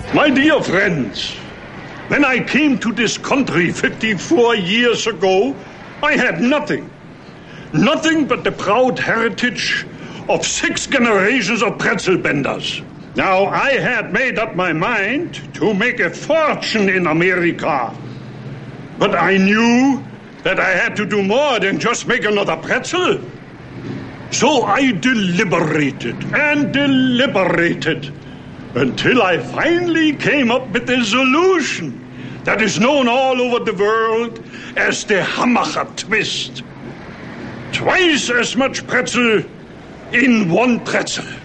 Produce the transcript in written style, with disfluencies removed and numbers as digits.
My dear friends, when I came to this country 54 years ago, I had nothing. Nothing but the proud heritage of 6 generations of pretzel benders. Now, I had made up my mind to make a fortune in America. But I knew that I had to do more than just make another pretzel. So I deliberated and deliberated until I finally came up with a solution that is known all over the world as the Hammacher twist. Twice as much pretzel in one pretzel.